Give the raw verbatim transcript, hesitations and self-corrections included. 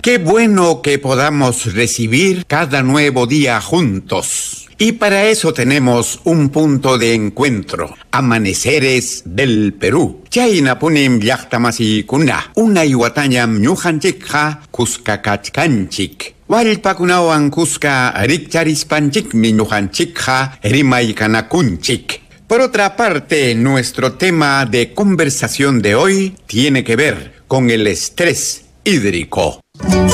Qué bueno que podamos recibir cada nuevo día juntos. Y para eso tenemos un punto de encuentro, Amaneceres del Perú. Chaynapunim llaqtamasi kuna, una iguatañam ñujanchikqa kuskakachkanchik. Wallpakunawan kuska rikcharispanchikmi ñujanchikqa rimaykanakunchik. Por otra parte, nuestro tema de conversación de hoy tiene que ver con el estrés hídrico.